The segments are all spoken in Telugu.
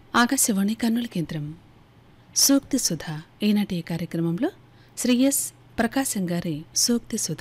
ఆకాశవాణి కర్నూలు కేంద్రం సూక్తి సుధ. ఈనాటి ఈ కార్యక్రమంలో శ్రీ ఎస్ ప్రకాశం గారి సూక్తి సుధ.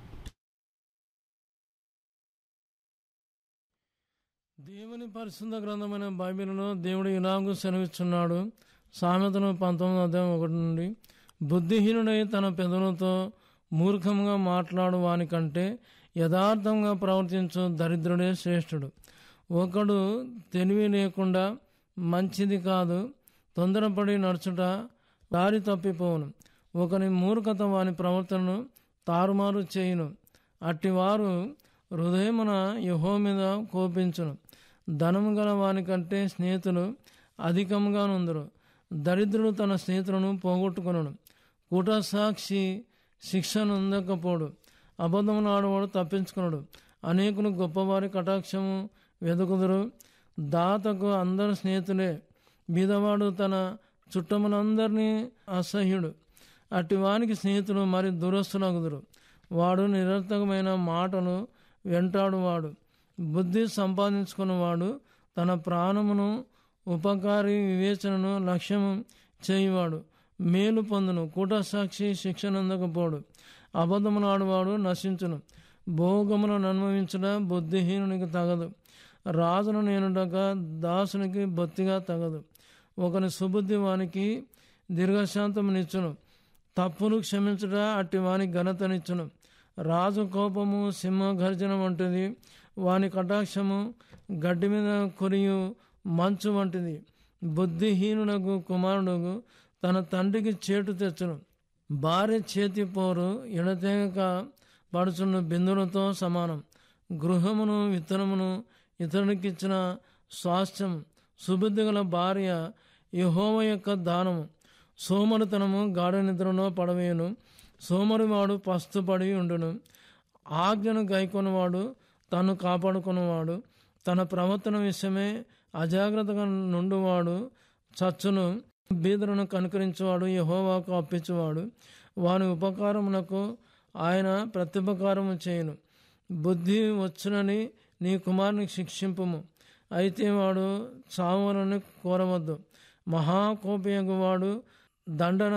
దేవుని పరిశుద్ధ గ్రంథమైన బైబిల్లో దేవుడు ఇలాగూ సెలవిస్తున్నాడు. సామెతలు 19:1 నుండి, బుద్ధిహీనుడై తన పెదవులతో మూర్ఖంగా మాట్లాడు వాని కంటే యథార్థంగా ప్రవర్తించు దరిద్రుడే శ్రేష్ఠుడు. ఒకడు తెలివి లేకుండా మంచిది కాదు, తొందరపడి నడుచుట దారి తప్పిపోవును. ఒకని మూర్ఖత వాని ప్రవర్తనను తారుమారు చేయును. అట్టివారు హృదయమున యెహోవా మీద కోపించును. ధనము గల వాని కంటే స్నేహితులు అధికంగా నుందురు. దరిద్రుడు తన స్నేహితులను పోగొట్టుకొనును. కూటసాక్షి శిక్షను అందకపోడు. అబద్ధమును ఆడవాడు తప్పించుకున్నాడు. అనేకులు గొప్పవారి కటాక్షము వెదుకుదురు. దాతకు అందరు స్నేహితులే. బీదవాడు తన చుట్టములందరినీ అసహ్యుడు. అట్టి వానికి స్నేహితులు మరి దురస్తులగుదురు. వాడు నిరర్థకమైన మాటలు వెంటాడువాడు. బుద్ధి సంపాదించుకున్నవాడు తన ప్రాణమును ఉపకారి వివేచనను లక్ష్యము చేయువాడు మేలు పొందును. కూటసాక్షి శిక్షను అందకపోడు. అబద్ధమును ఆడువాడు నశించును. భోగములను అనుభవించుట బుద్ధిహీనునికి తగదు. రాజును నేనుడక దాసునికి బొత్తిగా తగదు. ఒకని సుబుద్ధి వానికి దీర్ఘశాంతమునిచ్చును. తప్పులు క్షమించుట అట్టి వానికి ఘనతనిచ్చును. రాజు కోపము సింహ గర్జన వంటిది. వాని కటాక్షము గడ్డి మీద కొరియు మంచు వంటిది. బుద్ధిహీనుడకు కుమారుడు తన తండ్రికి చేటు తెచ్చును. భార్య చేతి పోరు ఎడతెగక పడుచున్న బిందులతో సమానం. గృహమును విత్తనమును ఇతరునికిచ్చిన స్వాస్థ్యం. సుబుద్ధి గల భార్య యెహోవా యొక్క దానము. సోమరితనము గాఢ నిద్రలో పడవేయును. సోమరివాడు పస్తుపడి ఉండును. ఆజ్ఞను గైకొనవాడు తను కాపాడుకున్నవాడు. తన ప్రవర్తన విషయమే అజాగ్రత్తగా నుండువాడు చచ్చును. బీదలను కనుకరించేవాడు యెహోవాకు అప్పించువాడు. వాని ఉపకారమునకు ఆయన ప్రత్యుపకారము చేయును. బుద్ధి వచ్చునని నీ కుమారుని శిక్షింపుము. అయితే వాడు చావులను కోరవద్దు. మహాకోపయగు వాడు దండన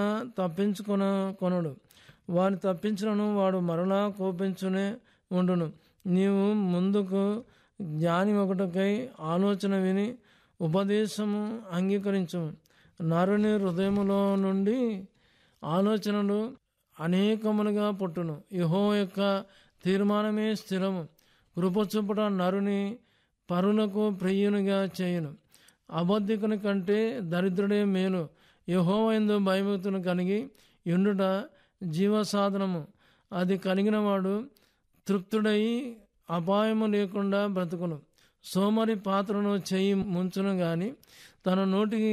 కొనడు. వాని తప్పించులను వాడు మరలా కోపించునే ఉండును. నీవు ముందుకు జ్ఞాని ఒకటికై ఆలోచన విని ఉపదేశము అంగీకరించుము. నరుని హృదయములో నుండి ఆలోచనలు అనేకములుగా పుట్టును. యెహోవా యొక్క తీర్మానమే స్థిరము. కృపచొప్పుట నరుని పరులకు ప్రియునిగా చేయును. అబద్ధికుని కంటే దరిద్రుడే మేలు. యెహోవా యందు భయభక్తులు కలిగి ఉండుట జీవసాధనము. అది కలిగిన వాడు తృప్తుడై అపాయము లేకుండా బ్రతుకును. సోమరి పాత్రను చెయ్యి ముంచును గాని తన నోటికి